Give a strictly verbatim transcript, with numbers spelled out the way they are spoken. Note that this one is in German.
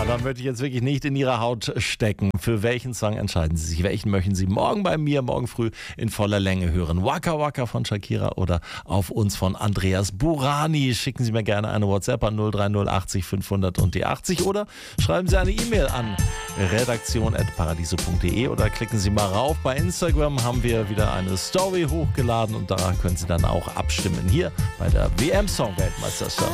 Ja, da möchte ich jetzt wirklich nicht in Ihrer Haut stecken. Für welchen Song entscheiden Sie sich? Welchen möchten Sie morgen bei mir, morgen früh in voller Länge hören? Waka Waka von Shakira oder Auf uns von Andreas Burani? Schicken Sie mir gerne eine WhatsApp an null drei null achtzig fünfhundert und die achtzig oder schreiben Sie eine E-Mail an redaktion at paradiso punkt de oder klicken Sie mal rauf. Bei Instagram haben wir wieder eine Story hochgeladen und da können Sie dann auch abstimmen hier bei der W M-Song-Weltmeisterschaft.